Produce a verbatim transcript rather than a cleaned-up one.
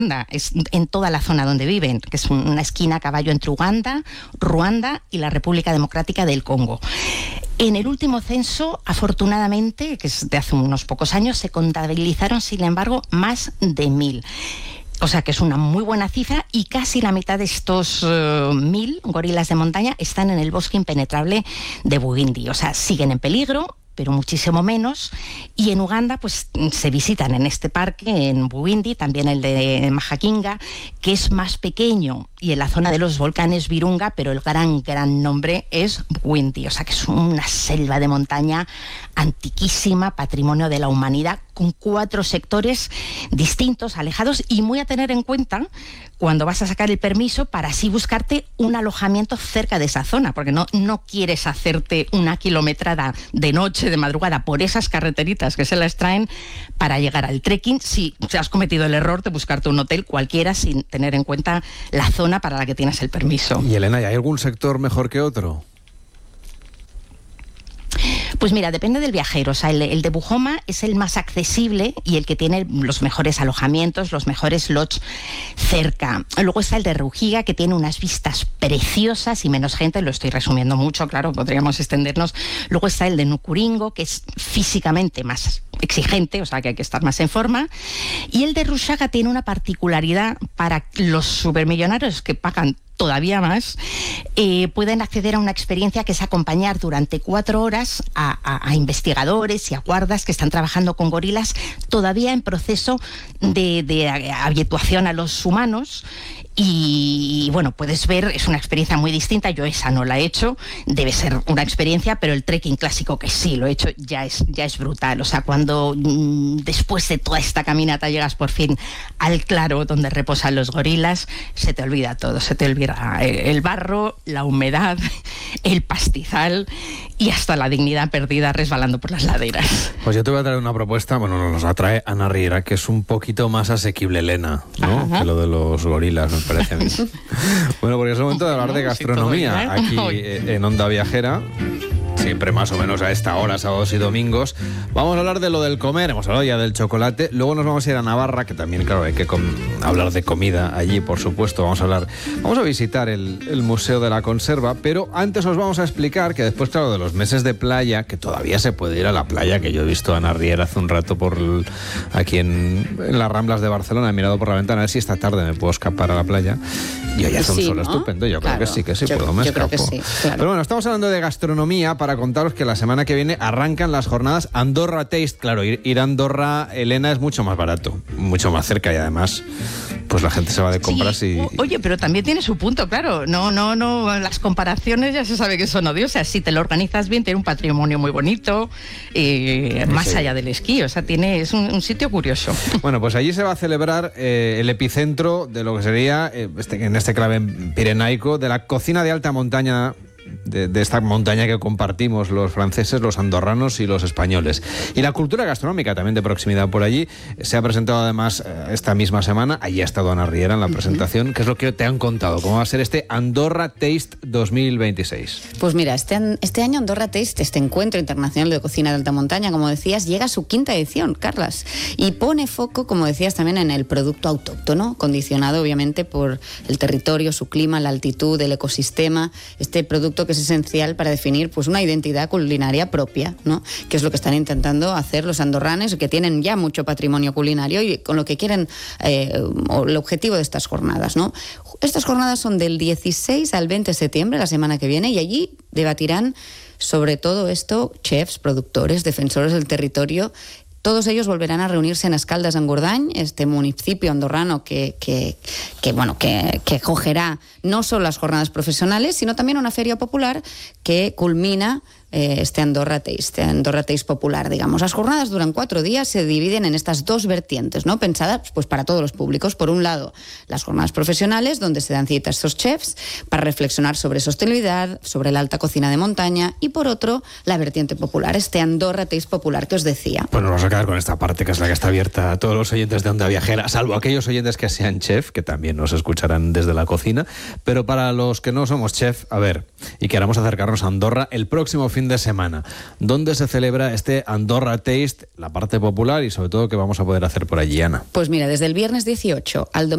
es en toda la zona donde viven, que es una esquina a caballo entre Uganda, Ruanda y la República Democrática del Congo. En el último censo, afortunadamente, que es de hace unos pocos años, se contabilizaron, sin embargo, más de mil. O sea que es una muy buena cifra, y casi la mitad de estos uh, mil gorilas de montaña están en el bosque impenetrable de Bugindi. O sea, siguen en peligro, pero muchísimo menos. Y en Uganda pues se visitan en este parque, en Bugindi, también el de Mahakingga, que es más pequeño, y en la zona de los volcanes Virunga, pero el gran, gran nombre es Bugindi. O sea que es una selva de montaña antiquísima, patrimonio de la humanidad, con cuatro sectores distintos, alejados, y muy a tener en cuenta cuando vas a sacar el permiso, para así buscarte un alojamiento cerca de esa zona, porque no, no quieres hacerte una kilometrada de noche, de madrugada, por esas carreteritas que se las traen para llegar al trekking, si has cometido el error de buscarte un hotel cualquiera sin tener en cuenta la zona para la que tienes el permiso. Y Elena, ¿hay algún sector mejor que otro? Pues mira, depende del viajero. O sea, el, el de Bujoma es el más accesible y el que tiene los mejores alojamientos, los mejores lodges cerca. Luego está el de Rugiga, que tiene unas vistas preciosas y menos gente. Lo estoy resumiendo mucho, claro, podríamos extendernos. Luego está el de Nukuringo, que es físicamente más exigente, o sea que hay que estar más en forma. Y el de Rushaga tiene una particularidad para los supermillonarios que pagan todavía más, eh, pueden acceder a una experiencia que es acompañar durante cuatro horas a, a, a investigadores y a guardas que están trabajando con gorilas todavía en proceso de, de habituación a los humanos. Y, y bueno, puedes ver, es una experiencia muy distinta. Yo esa no la he hecho, debe ser una experiencia, pero el trekking clásico, que sí lo he hecho, ya es, ya es brutal. O sea, cuando mmm, después de toda esta caminata llegas por fin al claro donde reposan los gorilas, se te olvida todo, se te olvida el barro, la humedad, el pastizal y hasta la dignidad perdida resbalando por las laderas. Pues yo te voy a traer una propuesta, bueno, nos la trae Ana Riera, que es un poquito más asequible, Elena, ¿no? Ajá. Que lo de los gorilas, me parece a mí. Bueno, porque es el momento de hablar de gastronomía aquí en Onda Viajera. Siempre más o menos a esta hora, sábados y domingos. Vamos a hablar de lo del comer, hemos hablado ya del chocolate. Luego nos vamos a ir a Navarra, que también, claro, hay que com- hablar de comida allí, por supuesto. Vamos a hablar, vamos a visitar el, el Museo de la Conserva, pero antes os vamos a explicar que después, claro, de los meses de playa, que todavía se puede ir a la playa, que yo he visto a Ana Riera hace un rato por el, aquí en, en las Ramblas de Barcelona, he mirado por la ventana a ver si esta tarde me puedo escapar a la playa. Y hoy hace un Sí, sol ¿no? estupendo, yo Claro. creo que sí, que sí, Yo- puedo, me yo creo escapo. que sí, claro. Pero bueno, estamos hablando de gastronomía para contaros que la semana que viene arrancan las jornadas Andorra Taste. Claro, ir, ir a Andorra, Elena, es mucho más barato, mucho más cerca, y además pues la gente se va de compras. Sí, y... o- Oye, pero también tiene su punto, claro. No, no, no, las comparaciones ya se sabe que son odiosas. Si te lo organizas bien, tiene un patrimonio muy bonito, eh, más Sí. allá del esquí. O sea, tiene, es un, un sitio curioso. Bueno, pues allí se va a celebrar eh, el epicentro de lo que sería, eh, este, en este clave pirenaico, de la cocina de alta montaña, de, de esta montaña que compartimos los franceses, los andorranos y los españoles. Y la cultura gastronómica también de proximidad por allí. Se ha presentado además eh, esta misma semana, allí ha estado Ana Riera en la presentación. ¿Qué es lo que te han contado? ¿Cómo va a ser este Andorra Taste dos mil veintiséis? Pues mira, este, an- este año Andorra Taste, este encuentro internacional de cocina de alta montaña, como decías, llega a su quinta edición, Carlas, y pone foco, como decías, también en el producto autóctono, condicionado obviamente por el territorio, su clima, la altitud, el ecosistema, este producto que es esencial para definir pues una identidad culinaria propia, ¿no? Que es lo que están intentando hacer los andorranes, que tienen ya mucho patrimonio culinario y con lo que quieren, eh, o el objetivo de estas jornadas, ¿no? Estas jornadas son del dieciséis al veinte de septiembre, la semana que viene, y allí debatirán sobre todo esto chefs, productores, defensores del territorio. Todos ellos volverán a reunirse en Escaldas, en Gordany, este municipio andorrano que, que, que, bueno, que, que acogerá no solo las jornadas profesionales, sino también una feria popular que culmina eh, este Andorra Taste, este Andorra Taste popular, digamos. Las jornadas duran cuatro días, se dividen en estas dos vertientes, ¿no? Pensadas pues para todos los públicos. Por un lado, las jornadas profesionales, donde se dan cita a estos chefs para reflexionar sobre sostenibilidad, sobre la alta cocina de montaña, y por otro, la vertiente popular, este Andorra Taste popular que os decía. Pues nos vamos a quedar con esta parte, que es la que está abierta a todos los oyentes de Onda Viajera, salvo aquellos oyentes que sean chef, que también nos escucharán desde la cocina. Pero para los que no somos chef, a ver, y queramos acercarnos a Andorra el próximo fin de semana, ¿dónde se celebra este Andorra Taste, la parte popular, y sobre todo qué vamos a poder hacer por allí, Ana? Pues mira, desde el viernes dieciocho al domingo